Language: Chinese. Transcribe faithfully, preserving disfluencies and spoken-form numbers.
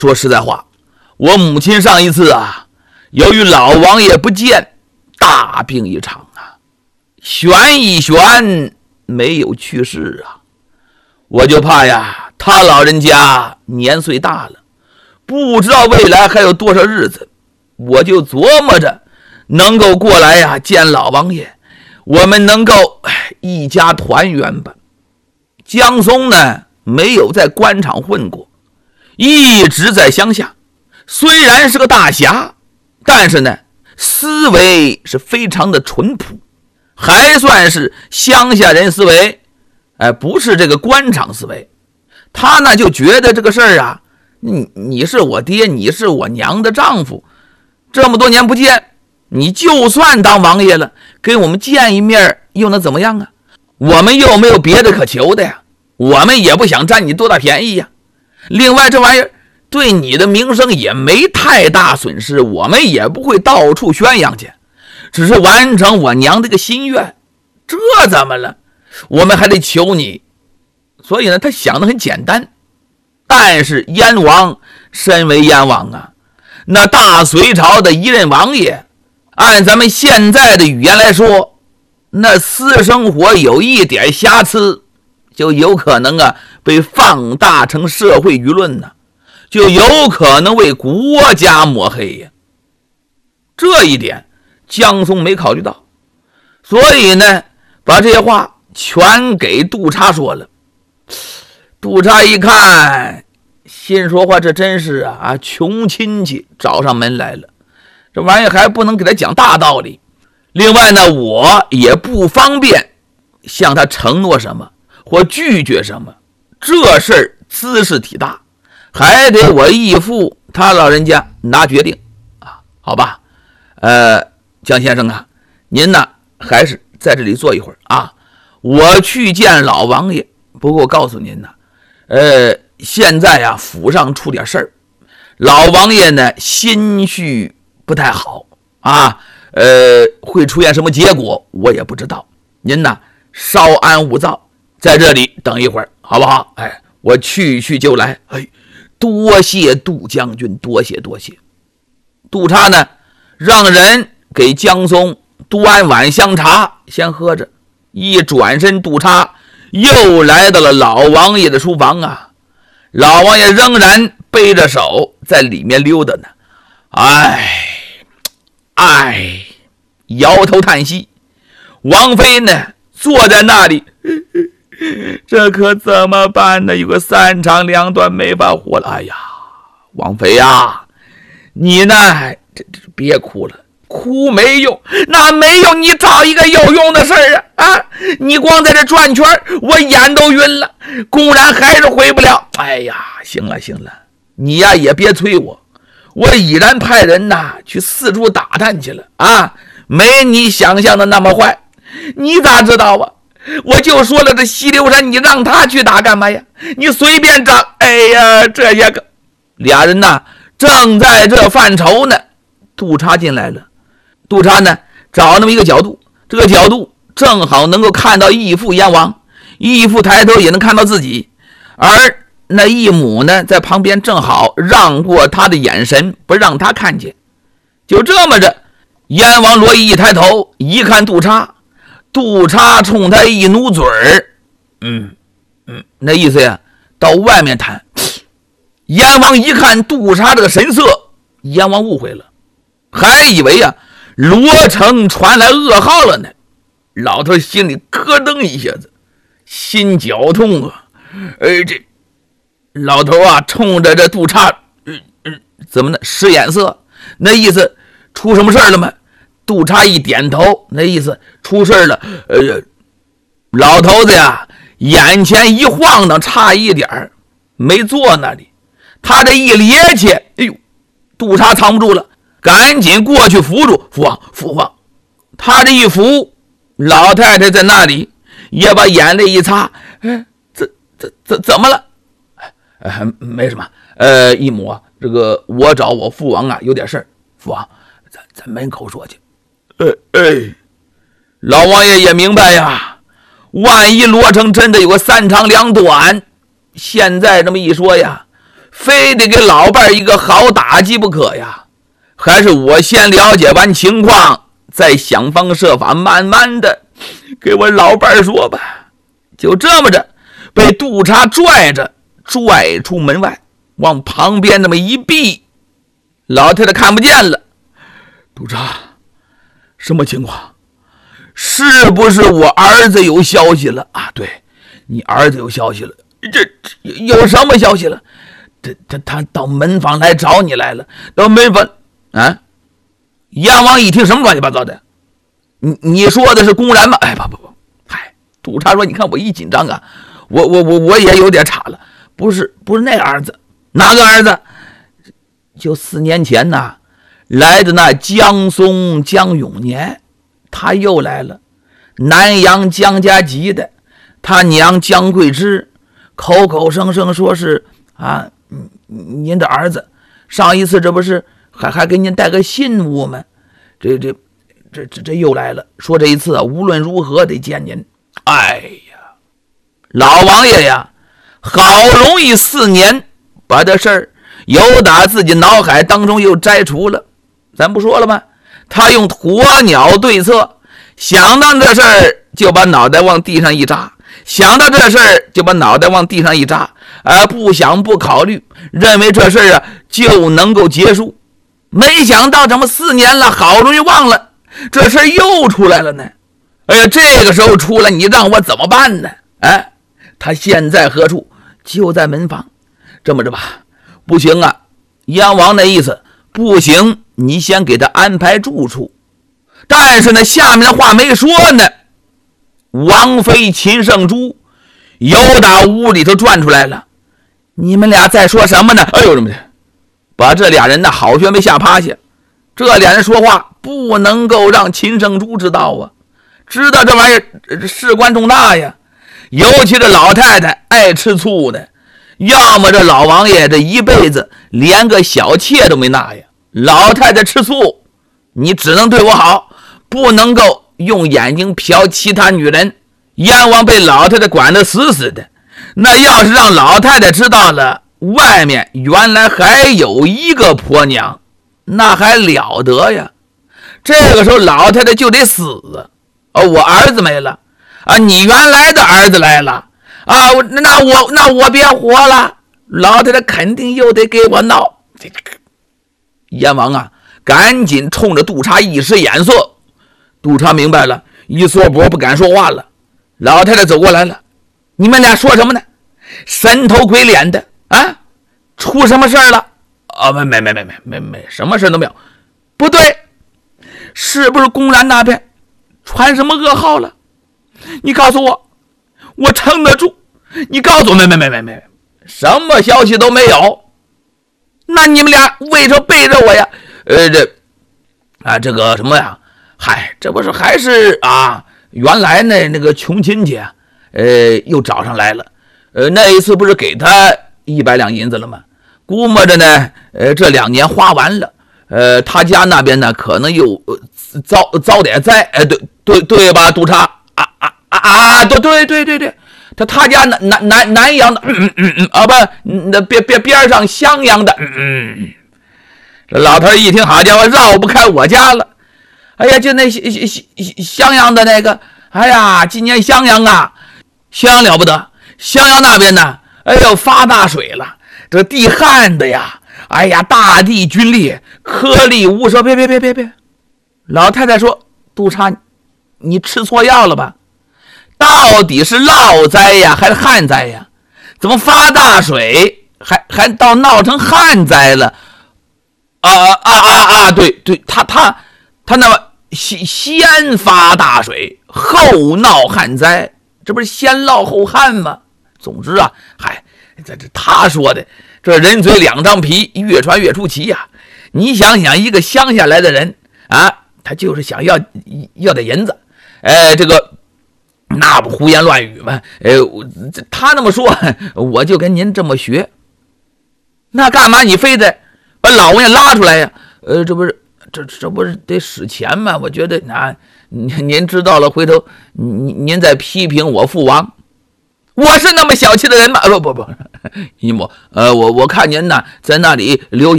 说实在话，我母亲上一次啊，由于老王爷不见，大病一场啊，悬一悬没有去世啊。我就怕呀，他老人家年岁大了，不知道未来还有多少日子，我就琢磨着能够过来呀见老王爷，我们能够一家团圆吧。江松呢，没有在官场混过，一直在乡下，虽然是个大侠，但是呢，思维是非常的淳朴，还算是乡下人思维，哎，不是这个官场思维。他呢就觉得这个事儿啊，你你是我爹，你是我娘的丈夫，这么多年不见，你就算当王爷了，跟我们见一面又能怎么样啊？我们又没有别的可求的呀，我们也不想占你多大便宜呀。另外这玩意儿对你的名声也没太大损失，我们也不会到处宣扬去，只是完成我娘这个心愿，这怎么了？我们还得求你。所以呢，他想的很简单。但是燕王身为燕王啊，那大隋朝的一任王爷，按咱们现在的语言来说，那私生活有一点瑕疵，就有可能啊被放大成社会舆论呢、啊，就有可能为国家抹黑呀。这一点江松没考虑到，所以呢，把这些话全给杜查说了。杜查一看，心说话，这真是啊，穷亲戚找上门来了，这玩意还不能给他讲大道理。另外呢，我也不方便向他承诺什么或拒绝什么，这事儿姿势体大，还得我义父他老人家拿决定啊，好吧？呃，江先生啊，您呢还是在这里坐一会儿啊，我去见老王爷。不过我告诉您呢，呃，现在呀、啊、府上出点事儿，老王爷呢心绪不太好啊，呃，会出现什么结果我也不知道。您呢稍安勿躁，在这里等一会儿，好不好？哎，我去去就来。哎，多谢杜将军，多谢多谢。杜查呢，让人给江松端碗香茶，先喝着。一转身，杜查又来到了老王爷的书房啊。老王爷仍然背着手在里面溜达呢。哎，哎，摇头叹息。王妃呢，坐在那里，这可怎么办呢？有个三长两短，没法活了。哎呀，王妃呀，你呢，这这别哭了，哭没用，那没用，你找一个有用的事儿啊！啊，你光在这转圈，我眼都晕了，公然还是回不了。哎呀，行了行了，你呀也别催我，我已然派人呐去四处打探去了啊，没你想象的那么坏。你咋知道啊？我就说了，这西流山你让他去打干嘛呀？你随便找。哎呀，这些个俩人呐正在这犯愁呢，杜查进来了。杜查呢找那么一个角度，这个角度正好能够看到义父燕王，义父抬头也能看到自己，而那义母呢在旁边正好让过他的眼神，不让他看见。就这么着，燕王罗毅一抬头一看杜查，杜查冲他一努嘴儿，嗯嗯，那意思呀，到外面谈。燕王一看杜查这个神色，燕王误会了，还以为呀罗成传来噩耗了呢。老头心里咯噔一下子，心绞痛啊！哎，这老头啊，冲着这杜查，呃呃，怎么呢？使眼色，那意思出什么事了吗？杜查一点头，那意思出事了。呃，老头子呀，眼前一晃荡，差一点没坐那里。他这一趔趄，哎呦，杜查藏不住了，赶紧过去扶住父王，父王。他这一扶，老太太在那里也把眼泪一擦，哎，怎怎怎怎么了？哎，没什么。呃，义母啊，这个我找我父王啊有点事儿，父王，咱咱门口说去。哎哎，老王爷也明白呀，万一罗成真的有个三长两短，现在这么一说呀， 非得给老伴儿一个好打击不可呀？还是我先了解完情况，再想方设法慢慢的给我老伴儿说吧。就这么着，被督察拽着拽出门外，往旁边那么一避，老太太看不见了。督察，什么情况？是不是我儿子有消息了啊？对，你儿子有消息了。这有什么消息了？他他他到门房来找你来了。到门房啊？阎王一听，什么乱七八糟的？你你说的是公然吗？哎，不不不，嗨，督察说，你看我一紧张啊，我我我我也有点岔了。不是不是那个儿子，哪个儿子？就四年前呐，来的那江松江永年，他又来了。南阳江家集的，他娘江桂枝口口声声说是啊，您的儿子上一次这不是还还给您带个信物吗？这这这这这又来了，说这一次啊，无论如何得见您。哎呀，老王爷呀，好容易四年把这事儿由打自己脑海当中又摘除了。咱不说了吗？他用鸵鸟对策，想到这事儿就把脑袋往地上一扎，想到这事儿就把脑袋往地上一扎，而不想不考虑，认为这事儿啊就能够结束。没想到这么四年了，好容易忘了，这事儿又出来了呢。哎呀，这个时候出来，你让我怎么办呢？哎，他现在何处？就在门房。这么着吧，不行啊，燕王那意思，不行，你先给他安排住处。但是呢，下面的话没说呢。王妃秦圣珠由打屋里头转出来了。你们俩在说什么呢？哎呦，这么的，把这俩人呢好悬被吓趴下。这俩人说话不能够让秦圣珠知道啊，知道这玩意儿事关重大呀。尤其这老太太爱吃醋的，要么这老王爷这一辈子连个小妾都没纳呀。老太太吃醋，你只能对我好，不能够用眼睛瞟其他女人。燕王被老太太管得死死的，那要是让老太太知道了外面原来还有一个婆娘，那还了得呀。这个时候老太太就得死啊！我儿子没了啊，你原来的儿子来了啊，那我那我别活了。老太太肯定又得给我闹。燕王啊，赶紧冲着督察一使眼色。督察明白了，一缩脖不敢说话了。老太太走过来了，你们俩说什么呢？神头鬼脸的啊！出什么事儿了？啊，没没没没没没没，什么事都没有。不对，是不是公然那边传什么噩耗了？你告诉我，我撑得住。你告诉我，没没没没没，什么消息都没有。那你们俩为什么背着我呀？呃，这啊，这个什么呀？嗨，这不是还是啊，原来那那个穷亲戚啊，呃，又找上来了。呃，那一次不是给他一百两银子了吗？估摸着呢，呃，这两年花完了。呃，他家那边呢，可能又、呃、遭遭点灾。哎、呃，对对对吧，督察？啊啊啊啊！对对对对对，他他家南南南南阳的，嗯嗯嗯啊不，那边边边上襄阳的，嗯嗯。这老头一听，好家伙，绕不开我家了。哎呀，就那襄阳的那个，哎呀，今年襄阳啊，襄阳了不得，襄阳那边呢，哎呦发大水了，这地旱的呀，哎呀，大地龟裂，颗粒无收。别别别别别，老太太说，督察，你吃错药了吧？到底是涝灾呀，还是旱灾呀？怎么发大水，还还到闹成旱灾了？啊啊啊啊！对对，他他他那么先发大水，后闹旱灾，这不是先涝后旱吗？总之啊，嗨，这这他说的，这人嘴两张皮，越传越出奇呀、啊。你想想，一个乡下来的人啊，他就是想要要点银子，哎，这个那不胡言乱语吗？哎，他那么说，我就跟您这么学。那干嘛你非得把老王爷拉出来呀？呃，这不是这这不是得使钱吗？我觉得啊，您您知道了，回头您您再批评我父王。 我是那么小气的人吗？不不不，姨母，呃，我我看您呢在那里流眼